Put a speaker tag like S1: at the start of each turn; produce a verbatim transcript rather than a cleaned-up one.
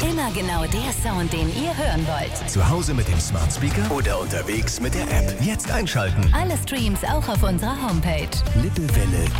S1: Immer genau der Sound, den ihr hören wollt.
S2: Zu Hause mit dem Smart Speaker oder unterwegs mit der App. Jetzt einschalten.
S1: Alle Streams auch auf unserer Homepage.
S2: Lippewelle